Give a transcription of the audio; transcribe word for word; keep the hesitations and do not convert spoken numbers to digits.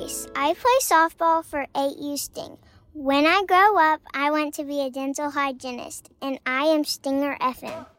Grace. I play softball for eight U Sting. When I grow up, I want to be a dental hygienist, and I am Stinger F M.